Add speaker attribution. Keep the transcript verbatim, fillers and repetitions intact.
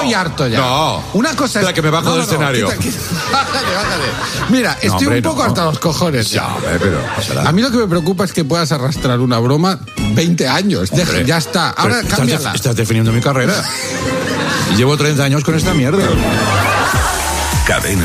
Speaker 1: estoy harto ya.
Speaker 2: No.
Speaker 1: Una cosa es...
Speaker 2: Espera, que me bajo
Speaker 1: no,
Speaker 2: del
Speaker 1: no, no,
Speaker 2: escenario.
Speaker 1: quita, quita. Bájate, bájate. Mira, estoy
Speaker 2: No, hombre,
Speaker 1: un poco
Speaker 2: no.
Speaker 1: hasta los cojones ya.
Speaker 2: Ya, hombre, pero pasará.
Speaker 1: A mí lo que me preocupa es que puedas arrastrar una broma veinte años. Deja,
Speaker 2: Hombre,
Speaker 1: ya está. Ahora
Speaker 2: pero
Speaker 1: cámbiala.
Speaker 2: Estás, estás definiendo mi carrera. Llevo treinta años con esta mierda.
Speaker 3: Cadena